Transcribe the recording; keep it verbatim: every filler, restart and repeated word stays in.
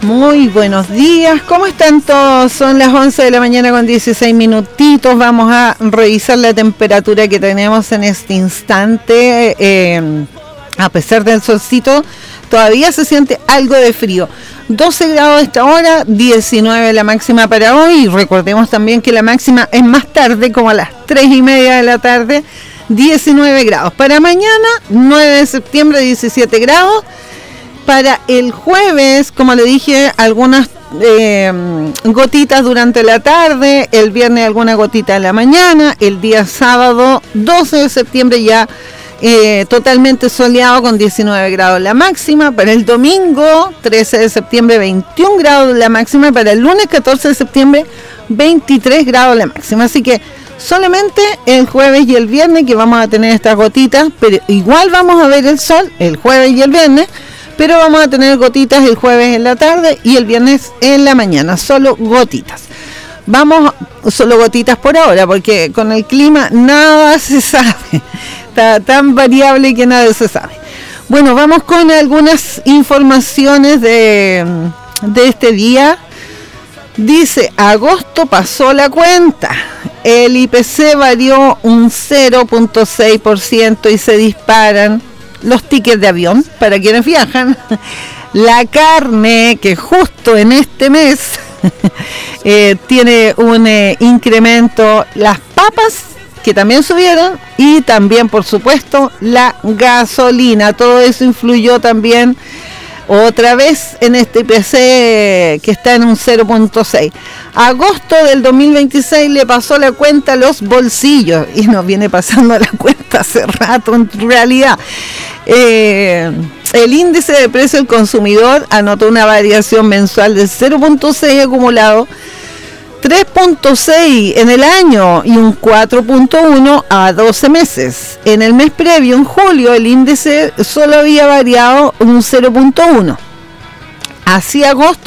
Muy buenos días, ¿cómo están todos? Son las once de la mañana con dieciséis minutitos. Vamos a revisar la temperatura que tenemos en este instante. Eh, a pesar del solcito, todavía se siente algo de frío. doce grados a esta hora, diecinueve la máxima para hoy. Recordemos también que la máxima es más tarde, como a las tres y media de la tarde, diecinueve grados. Para mañana, nueve de septiembre, diecisiete grados. Para el jueves, como le dije, algunas eh, gotitas durante la tarde, el viernes alguna gotita en la mañana, el día sábado, doce de septiembre ya eh, totalmente soleado con diecinueve grados la máxima. Para el domingo, trece de septiembre, veintiún grados la máxima. Para el lunes, catorce de septiembre, veintitrés grados la máxima. Así que solamente el jueves y el viernes que vamos a tener estas gotitas, pero igual vamos a ver el sol el jueves y el viernes. Pero vamos a tener gotitas el jueves en la tarde y el viernes en la mañana, solo gotitas. Vamos, solo gotitas por ahora, porque con el clima nada se sabe. Está tan variable que nada se sabe. Bueno, vamos con algunas informaciones de, de este día. Dice, agosto pasó la cuenta. El I P C varió un cero punto seis por ciento y se disparan los tickets de avión para quienes viajan. La carne, que justo en este mes eh, tiene un eh, incremento. Las papas, que también subieron, y también, por supuesto, la gasolina. Todo eso influyó también otra vez en este I P C que está en un cero punto seis. Agosto del dos mil veintiséis le pasó la cuenta a los bolsillos, y nos viene pasando la cuenta hace rato en realidad. Eh, el índice de precio del consumidor anotó una variación mensual del cero punto seis acumulado, tres punto seis en el año y un cuatro punto uno a doce meses. En el mes previo, en julio, el índice solo había variado un cero punto uno. Así agosto